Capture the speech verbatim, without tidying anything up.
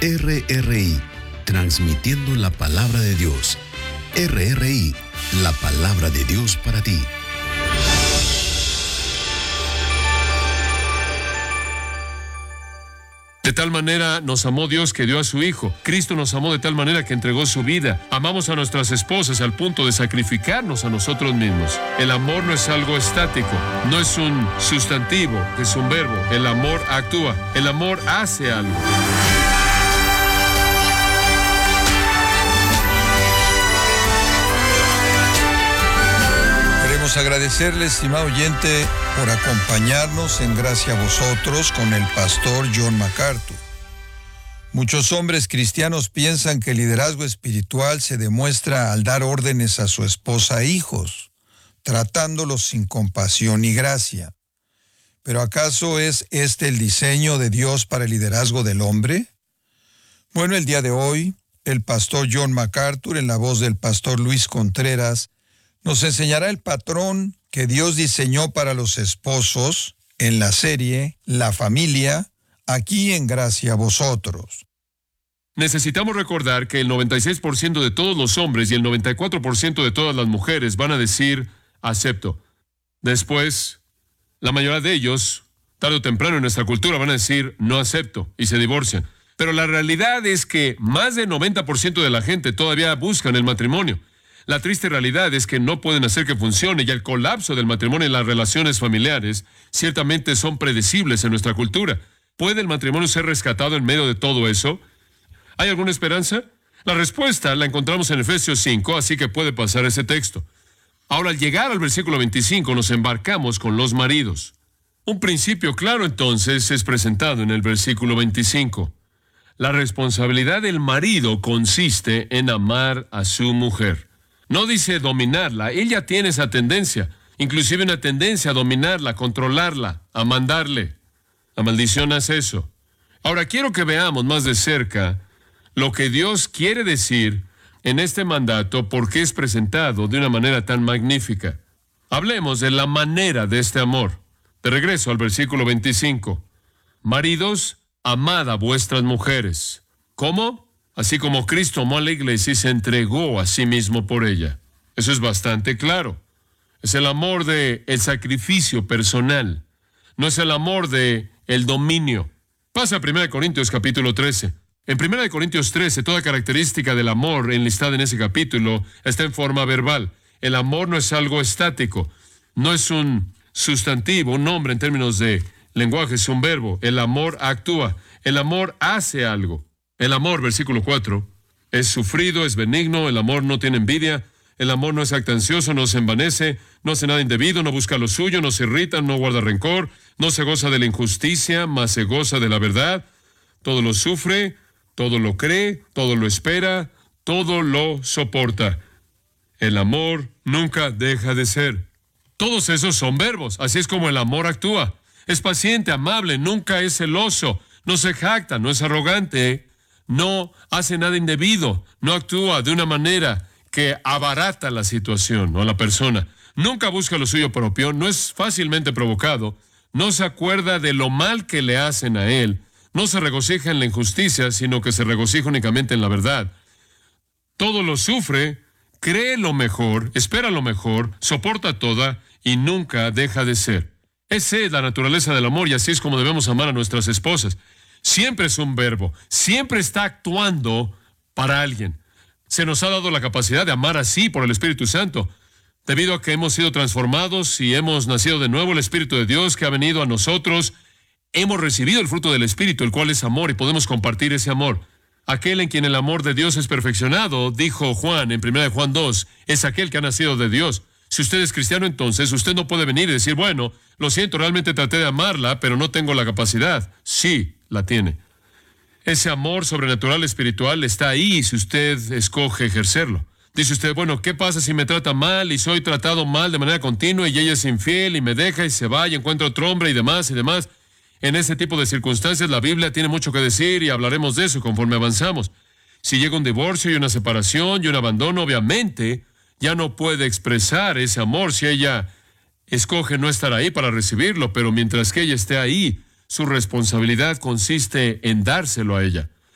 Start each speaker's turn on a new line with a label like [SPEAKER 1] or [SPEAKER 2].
[SPEAKER 1] R R I, transmitiendo la palabra de Dios. R R I, la palabra de Dios para ti.
[SPEAKER 2] De tal manera nos amó Dios que dio a su Hijo. Cristo nos amó de tal manera que entregó su vida. Amamos a nuestras esposas al punto de sacrificarnos a nosotros mismos. El amor no es algo estático, no es un sustantivo, es un verbo. El amor actúa, el amor hace algo.
[SPEAKER 3] Queremos agradecerle, estimado oyente, por acompañarnos en Gracia a Vosotros con el pastor John MacArthur. Muchos hombres cristianos piensan que el liderazgo espiritual se demuestra al dar órdenes a su esposa e hijos, tratándolos sin compasión y gracia. ¿Pero acaso es este el diseño de Dios para el liderazgo del hombre? Bueno, el día de hoy, el pastor John MacArthur, en la voz del pastor Luis Contreras, nos enseñará el patrón que Dios diseñó para los esposos en la serie La Familia, aquí en Gracia a Vosotros.
[SPEAKER 2] Necesitamos recordar que el noventa y seis por ciento de todos los hombres y el noventa y cuatro por ciento de todas las mujeres van a decir, acepto. Después, la mayoría de ellos, tarde o temprano en nuestra cultura, van a decir, no acepto, y se divorcian. Pero la realidad es que más del noventa por ciento de la gente todavía buscan el matrimonio. La triste realidad es que no pueden hacer que funcione, y el colapso del matrimonio y las relaciones familiares ciertamente son predecibles en nuestra cultura. ¿Puede el matrimonio ser rescatado en medio de todo eso? ¿Hay alguna esperanza? La respuesta la encontramos en Efesios cinco, así que puede pasar ese texto. Ahora, al llegar al versículo veinticinco, nos embarcamos con los maridos. Un principio claro, entonces, es presentado en el versículo veinticinco. La responsabilidad del marido consiste en amar a su mujer. No dice dominarla, ella tiene esa tendencia, inclusive una tendencia a dominarla, a controlarla, a mandarle. La maldición hace eso. Ahora quiero que veamos más de cerca lo que Dios quiere decir en este mandato, porque es presentado de una manera tan magnífica. Hablemos de la manera de este amor. De regreso al versículo veinticinco. Maridos, amad a vuestras mujeres. ¿Cómo? Así como Cristo amó a la iglesia y se entregó a sí mismo por ella. Eso es bastante claro. Es el amor de el sacrificio personal. No es el amor de el dominio. Pasa a primera de Corintios capítulo trece. En primera de Corintios trece, toda característica del amor enlistada en ese capítulo está en forma verbal. El amor no es algo estático. No es un sustantivo, un nombre en términos de lenguaje, es un verbo. El amor actúa. El amor hace algo. El amor, versículo cuatro, es sufrido, es benigno, el amor no tiene envidia, el amor no es jactancioso, no se envanece, no hace nada indebido, no busca lo suyo, no se irrita, no guarda rencor, no se goza de la injusticia, mas se goza de la verdad. Todo lo sufre, todo lo cree, todo lo espera, todo lo soporta. El amor nunca deja de ser. Todos esos son verbos, así es como el amor actúa. Es paciente, amable, nunca es celoso, no se jacta, no es arrogante, no hace nada indebido, no actúa de una manera que abarata la situación o a la persona. Nunca busca lo suyo propio, no es fácilmente provocado, no se acuerda de lo mal que le hacen a él, no se regocija en la injusticia, sino que se regocija únicamente en la verdad. Todo lo sufre, cree lo mejor, espera lo mejor, soporta toda y nunca deja de ser. Esa es la naturaleza del amor y así es como debemos amar a nuestras esposas. Siempre es un verbo, siempre está actuando para alguien. Se nos ha dado la capacidad de amar así por el Espíritu Santo. Debido a que hemos sido transformados y hemos nacido de nuevo, el Espíritu de Dios que ha venido a nosotros, hemos recibido el fruto del Espíritu, el cual es amor, y podemos compartir ese amor. Aquel en quien el amor de Dios es perfeccionado, dijo Juan en primera de Juan dos, es aquel que ha nacido de Dios. Si usted es cristiano, entonces usted no puede venir y decir, bueno, lo siento, realmente traté de amarla, pero no tengo la capacidad. Sí, la tiene. Ese amor sobrenatural espiritual está ahí si usted escoge ejercerlo. Dice usted, bueno, ¿qué pasa si me trata mal y soy tratado mal de manera continua y ella es infiel y me deja y se va y encuentra otro hombre y demás y demás? En ese tipo de circunstancias la Biblia tiene mucho que decir y hablaremos de eso conforme avanzamos. Si llega un divorcio y una separación y un abandono, obviamente ya no puede expresar ese amor si ella escoge no estar ahí para recibirlo, pero mientras que ella esté ahí, su responsabilidad consiste en dárselo a ella.